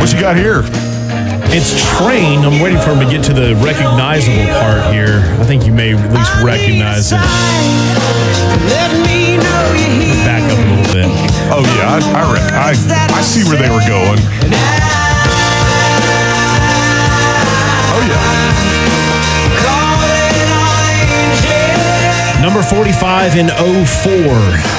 What you got here? It's Train. I'm waiting for him to get to the recognizable part here. I think you may at least recognize it. Back up a little bit. Oh, yeah, I see where they were going. Oh, yeah. Number 45 in 04.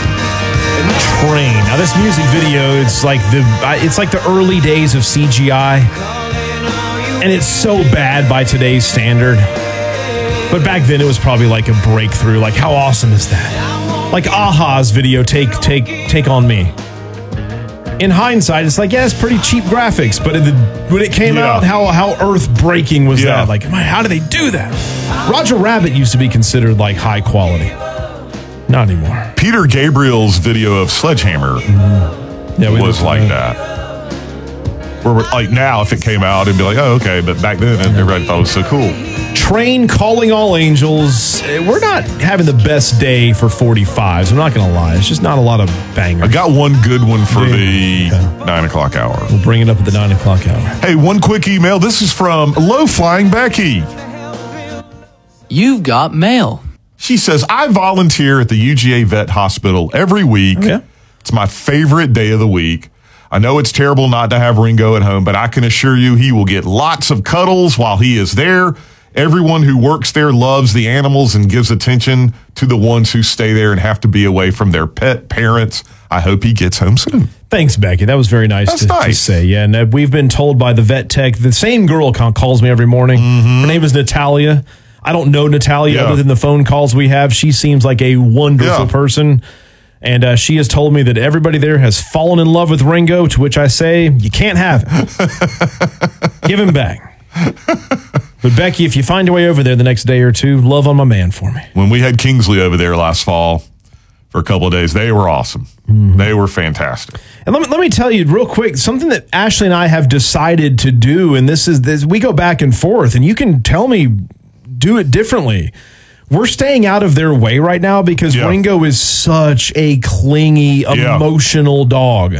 Train. Now this music video, it's like the early days of CGI, and it's so bad by today's standard. But back then it was probably like a breakthrough. Like, how awesome is that? Like Aha's video, Take on Me. In hindsight, it's like, yeah, it's pretty cheap graphics, but when it came out, how earth-breaking was that? Like, how did they do that? Roger Rabbit used to be considered like high quality. Not anymore. Peter Gabriel's video of Sledgehammer was like that. Where like now, if it came out, it'd be like, oh, okay. But back then, everybody thought it was so cool. Train, Calling All Angels. We're not having the best day for 45s. I'm not going to lie. It's just not a lot of bangers. I got one good one for the 9 o'clock hour. We'll bring it up at the 9 o'clock hour. Hey, one quick email. This is from Low Flying Becky. You've got mail. She says, I volunteer at the UGA Vet Hospital every week. Okay. It's my favorite day of the week. I know it's terrible not to have Ringo at home, but I can assure you he will get lots of cuddles while he is there. Everyone who works there loves the animals and gives attention to the ones who stay there and have to be away from their pet parents. I hope he gets home soon. Thanks, Becky. That was very nice to say. Yeah, and we've been told by the vet tech, the same girl calls me every morning. Her name is Natalia. I don't know Natalia other than the phone calls we have. She seems like a wonderful person. And she has told me that everybody there has fallen in love with Ringo, to which I say, you can't have it. Give him back. But Becky, if you find your way over there the next day or two, love on my man for me. When we had Kingsley over there last fall for a couple of days, they were awesome. They were fantastic. And let me tell you real quick, something that Ashley and I have decided to do, and this we go back and forth, and you can tell me, do it differently. We're staying out of their way right now because Ringo is such a clingy, emotional dog.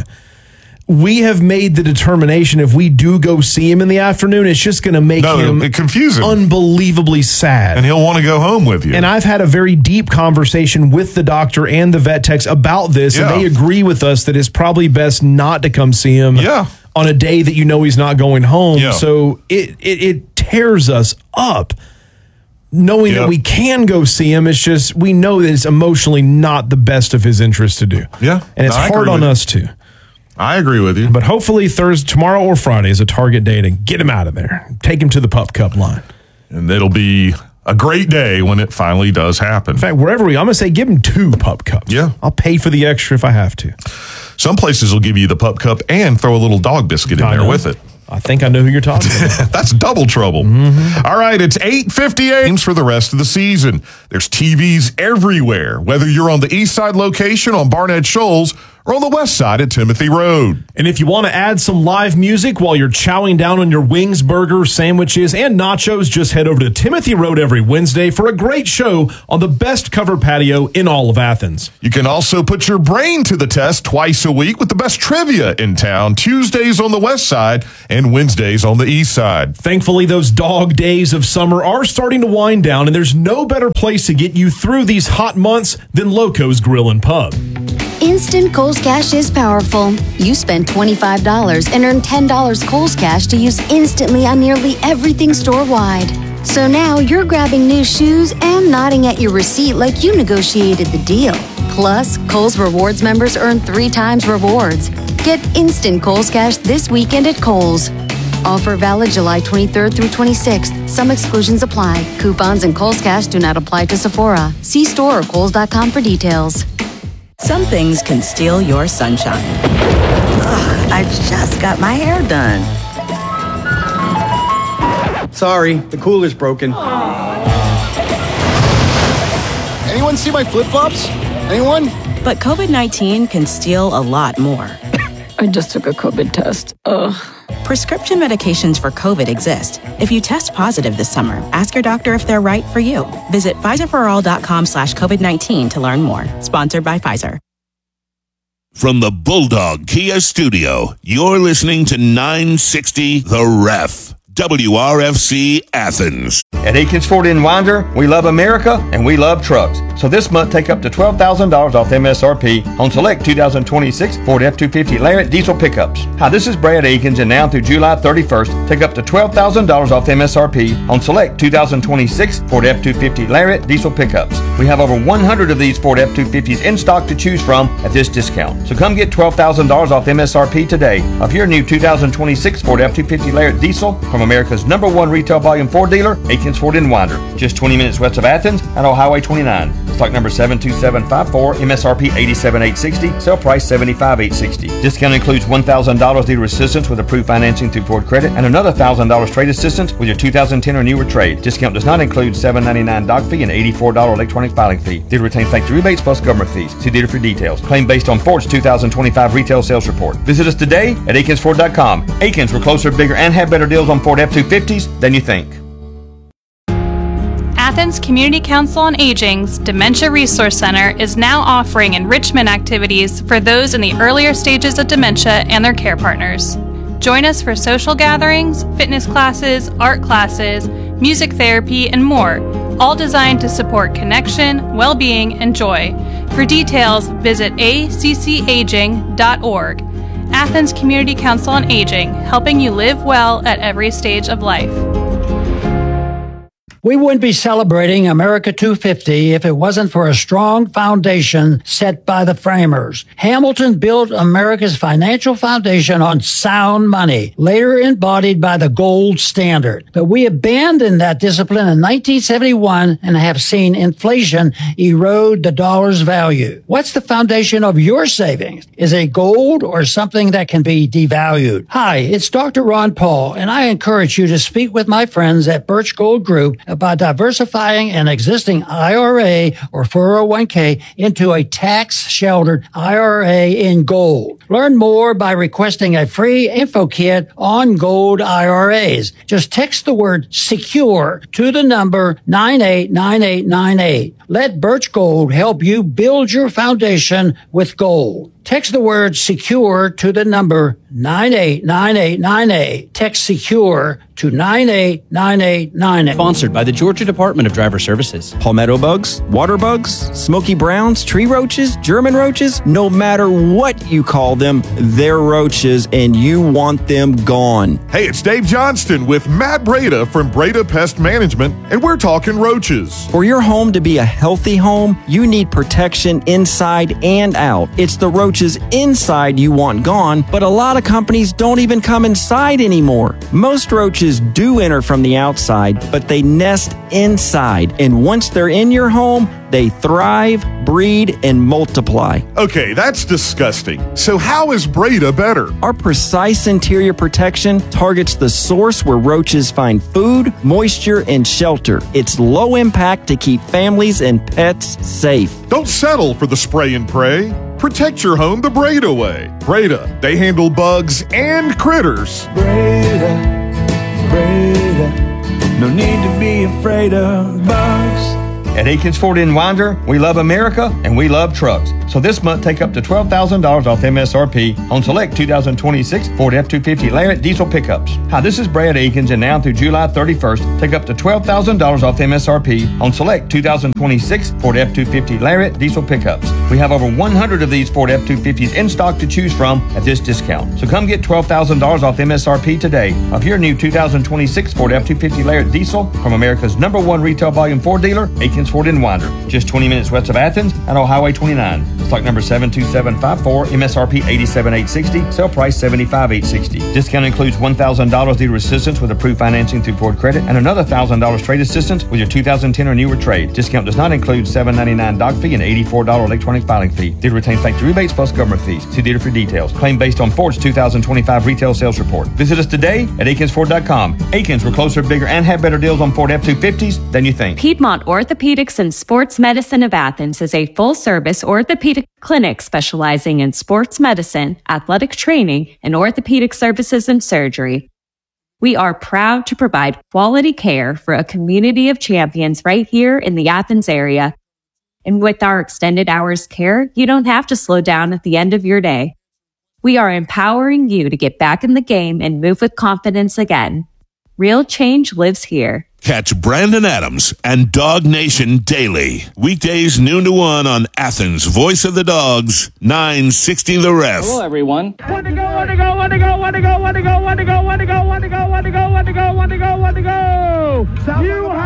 We have made the determination if we do go see him in the afternoon, it's just going to make him unbelievably sad. And he'll want to go home with you. And I've had a very deep conversation with the doctor and the vet techs about this, and they agree with us that it's probably best not to come see him on a day that you know he's not going home. So it tears us up. Knowing that we can go see him, it's just we know that it's emotionally not the best of his interest to do. Yeah. And it's hard on us too. I agree with you. But hopefully tomorrow or Friday is a target day to get him out of there. Take him to the Pup Cup line. And it'll be a great day when it finally does happen. In fact, wherever I'm going to say give him 2 Pup Cups. Yeah. I'll pay for the extra if I have to. Some places will give you the Pup Cup and throw a little dog biscuit in there with it. I think I know who you're talking about. That's double trouble. All right, it's 8:58 games for the rest of the season. There's TVs everywhere, whether you're on the east side location on Barnett Shoals or on the west side at Timothy Road. And if you want to add some live music while you're chowing down on your wings, burgers, sandwiches, and nachos, just head over to Timothy Road every Wednesday for a great show on the best covered patio in all of Athens. You can also put your brain to the test twice a week with the best trivia in town, Tuesdays on the west side and Wednesdays on the east side. Thankfully, those dog days of summer are starting to wind down, and there's no better place to get you through these hot months than Loco's Grill and Pub. Instant Kohl's Cash is powerful. You spend $25 and earn $10 Kohl's Cash to use instantly on nearly everything store-wide. So now you're grabbing new shoes and nodding at your receipt like you negotiated the deal. Plus, Kohl's Rewards members earn 3 times rewards. Get instant Kohl's Cash this weekend at Kohl's. Offer valid July 23rd through 26th. Some exclusions apply. Coupons and Kohl's Cash do not apply to Sephora. See store or Kohl's.com for details. Some things can steal your sunshine. Ugh, I just got my hair done. Sorry, the cooler's broken. Anyone see my flip-flops? Anyone? But COVID-19 can steal a lot more. I just took a COVID test. Ugh. Prescription medications for COVID exist. If you test positive this summer, ask your doctor if they're right for you. Visit PfizerForAll.com/COVID-19 to learn more. Sponsored by Pfizer. From the Bulldog Kia Studio, you're listening to 960 The Ref. WRFC Athens. At Aikens Ford in Winder, we love America and we love trucks. So this month, take up to $12,000 off MSRP on select 2026 Ford F-250 Lariat diesel pickups. Hi, this is Brad Aikens, and now through July 31st, take up to $12,000 off MSRP on select 2026 Ford F-250 Lariat diesel pickups. We have over 100 of these Ford F-250s in stock to choose from at this discount. So come get $12,000 off MSRP today of your new 2026 Ford F-250 Lariat diesel from America's #1 retail volume Ford dealer, Aikens Ford in Winder, just 20 minutes west of Athens and on Highway 29. Stock number 72754, MSRP $87,860, sale price $75,860. Discount includes $1,000 dealer assistance with approved financing through Ford Credit and another $1,000 trade assistance with your 2010 or newer trade. Discount does not include $7.99 doc fee and $84 electronic filing fee. Dealer retains factory rebates plus government fees. See dealer for details. Claim based on Ford's 2025 retail sales report. Visit us today at AikensFord.com. Aikens, we're closer, bigger, and have better deals on Ford F-250s than you think. Athens Community Council on Aging's Dementia Resource Center is now offering enrichment activities for those in the earlier stages of dementia and their care partners. Join us for social gatherings, fitness classes, art classes, music therapy, and more, all designed to support connection, well-being, and joy. For details, visit accaging.org. Athens Community Council on Aging, helping you live well at every stage of life. We wouldn't be celebrating America 250 if it wasn't for a strong foundation set by the framers. Hamilton built America's financial foundation on sound money, later embodied by the gold standard. But we abandoned that discipline in 1971 and have seen inflation erode the dollar's value. What's the foundation of your savings? Is it gold or something that can be devalued? Hi, it's Dr. Ron Paul, and I encourage you to speak with my friends at Birch Gold Group about diversifying an existing IRA or 401k into a tax-sheltered IRA in gold. Learn more by requesting a free info kit on gold IRAs. Just text the word SECURE to the number 989898. Let Birch Gold help you build your foundation with gold. Text the word SECURE to the number 989898. Text SECURE to 989898. Sponsored by the Georgia Department of Driver Services. Palmetto bugs, water bugs, smoky browns, tree roaches, German roaches, no matter what you call them, they're roaches and you want them gone. Hey, it's Dave Johnston with Matt Breda from Breda Pest Management, and we're talking roaches. For your home to be a healthy home, you need protection inside and out. It's the roaches inside you want gone, but a lot of companies don't even come inside anymore. Most roaches do enter from the outside, but they nest inside. And once they're in your home, they thrive, breed, and multiply. Okay, that's disgusting. So how is Breda better? Our precise interior protection targets the source where roaches find food, moisture, and shelter. It's low impact to keep families and pets safe. Don't settle for the spray and pray. Protect your home the Breda way. Breda, they handle bugs and critters. Breda, no need to be afraid of bugs. At Aikens Ford in Winder, we love America and we love trucks. So this month, take up to $12,000 off MSRP on select 2026 Ford F-250 Lariat diesel pickups. Hi, this is Brad Aikens, and now through July 31st, take up to $12,000 off MSRP on select 2026 Ford F-250 Lariat diesel pickups. We have over 100 of these Ford F-250s in stock to choose from at this discount. So come get $12,000 off MSRP today of your new 2026 Ford F-250 Lariat diesel from America's #1 retail volume Ford dealer, Aikens Ford in Winder, just 20 minutes west of Athens and on Highway 29. Stock number 72754, MSRP $87,860, sale price $75,860. Discount includes $1,000 dealer assistance with approved financing through Ford Credit and another $1,000 trade assistance with your 2010 or newer trade. Discount does not include $7.99 doc fee and $84 electronic filing fee. Dealer retains factory rebates plus government fees. See dealer for details. Claim based on Ford's 2025 retail sales report. Visit us today at AikensFord.com. Aikens, we're closer, bigger, and have better deals on Ford F-250s than you think. Piedmont Orthopedics and Sports Medicine of Athens is a full-service orthopedic clinic specializing in sports medicine, athletic training, and orthopedic services and surgery. We are proud to provide quality care for a community of champions right here in the Athens area. And with our extended hours care, you don't have to slow down at the end of your day. We are empowering you to get back in the game and move with confidence again. Real change lives here. Catch Brandon Adams and Dog Nation daily. Weekdays noon to 1 on Athens' Voice of the Dogs, 960 The Ref. Hello, everyone. Want to go, want to go, want to go, want to go, want to go, want to go, want to go, want to go, want to go, want to go, want to go, want to go. You